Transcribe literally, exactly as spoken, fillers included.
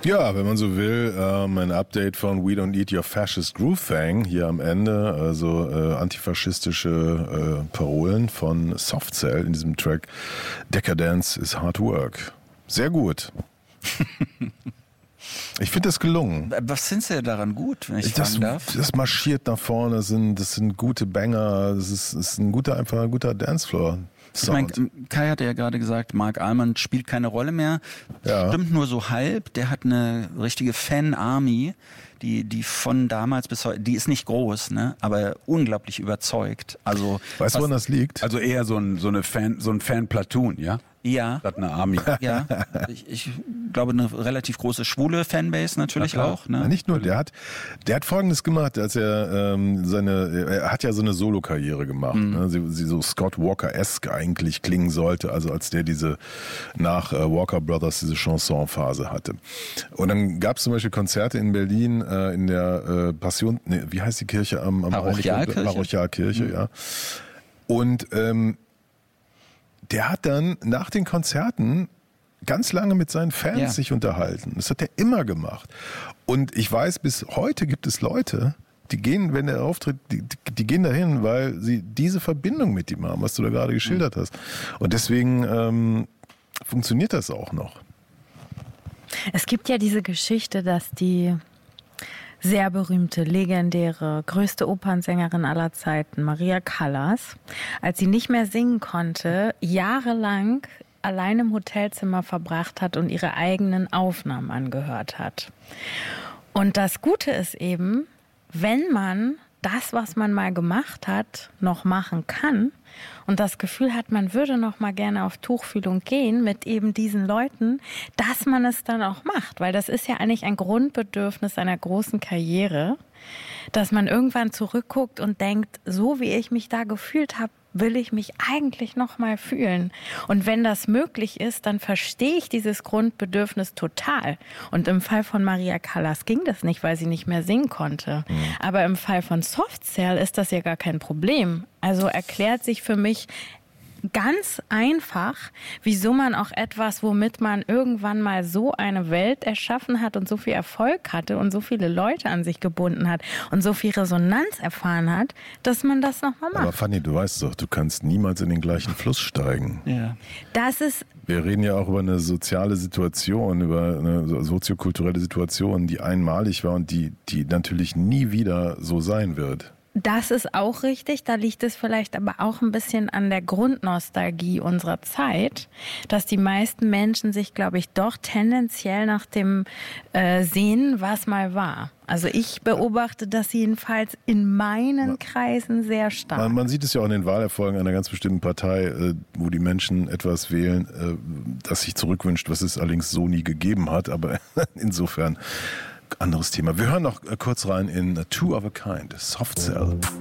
Ja, wenn man so will, ähm, ein Update von We Don't Eat Your Fascist Groove Thang hier am Ende, also äh, antifaschistische äh, Parolen von Soft Cell in diesem Track Decadence is Hard Work. Sehr gut. Ich finde das gelungen. Was findest du daran gut, wenn ich das, fragen darf? Das marschiert nach vorne, das sind, das sind gute Banger, das ist, das ist ein guter, einfach ein guter Dancefloor. Ich meine, Kai hatte ja gerade gesagt, Mark Almond spielt keine Rolle mehr. Ja. Stimmt nur so halb. Der hat eine richtige Fan-Army, die, die von damals bis heute, die ist nicht groß, ne, aber unglaublich überzeugt. Also, weißt du, woran das liegt? Also eher so ein, so eine Fan, so ein Fan-Platoon, ja? Ja. Statt eine Army. Ja. Ich, ich glaube, eine relativ große schwule Fanbase natürlich auch. Ne? Ja, nicht nur, der hat, der hat Folgendes gemacht, als er ähm, seine, er hat ja so eine Solo-Karriere gemacht, mhm. ne? sie, sie so Scott Walker-esque eigentlich klingen sollte, also als der diese nach äh, Walker Brothers diese Chanson-Phase hatte. Und dann gab es zum Beispiel Konzerte in Berlin äh, in der äh, Passion, ne, wie heißt die Kirche am, am Parochialkirche? Parochialkirche, mhm. ja. Und ähm, der hat dann nach den Konzerten ganz lange mit seinen Fans ja. sich unterhalten. Das hat er immer gemacht. Und ich weiß, bis heute gibt es Leute, die gehen, wenn er auftritt, die, die gehen dahin, weil sie diese Verbindung mit ihm haben, was du da gerade geschildert hast. Und deswegen ähm, funktioniert das auch noch. Es gibt ja diese Geschichte, dass die sehr berühmte, legendäre, größte Opernsängerin aller Zeiten, Maria Callas, als sie nicht mehr singen konnte, jahrelang allein im Hotelzimmer verbracht hat und ihre eigenen Aufnahmen angehört hat. Und das Gute ist eben, wenn man das, was man mal gemacht hat, noch machen kann und das Gefühl hat, man würde noch mal gerne auf Tuchfühlung gehen mit eben diesen Leuten, dass man es dann auch macht. Weil das ist ja eigentlich ein Grundbedürfnis einer großen Karriere, dass man irgendwann zurückguckt und denkt, so wie ich mich da gefühlt habe, will ich mich eigentlich noch mal fühlen. Und wenn das möglich ist, dann verstehe ich dieses Grundbedürfnis total. Und im Fall von Maria Callas ging das nicht, weil sie nicht mehr singen konnte. Mhm. Aber im Fall von Soft Cell ist das ja gar kein Problem. Also erklärt sich für mich ganz einfach, wieso man auch etwas, womit man irgendwann mal so eine Welt erschaffen hat und so viel Erfolg hatte und so viele Leute an sich gebunden hat und so viel Resonanz erfahren hat, dass man das nochmal macht. Aber Fanny, du weißt doch, du kannst niemals in den gleichen Fluss steigen. Ja. Das ist... Wir reden ja auch über eine soziale Situation, über eine soziokulturelle Situation, die einmalig war und die, die natürlich nie wieder so sein wird. Das ist auch richtig, da liegt es vielleicht aber auch ein bisschen an der Grundnostalgie unserer Zeit, dass die meisten Menschen sich, glaube ich, doch tendenziell nach dem äh, sehnen, was mal war. Also ich beobachte das jedenfalls in meinen Kreisen sehr stark. Man, man sieht es ja auch in den Wahlerfolgen einer ganz bestimmten Partei, äh, wo die Menschen etwas wählen, äh, das sich zurückwünscht, was es allerdings so nie gegeben hat, aber insofern... Anderes Thema. Wir hören noch kurz rein in Two of a Kind, Soft Cell.